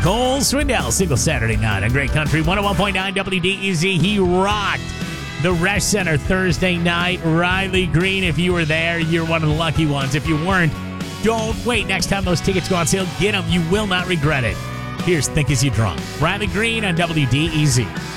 Cole Swindell, single Saturday night on Great Country 101.9 WDEZ. He rocked the Resch Center Thursday night. Riley Green, if you were there, you're one of the lucky ones. If you weren't, don't wait. Next time those tickets go on sale, get them. You will not regret it. Here's Think As You Drunk. Riley Green on WDEZ.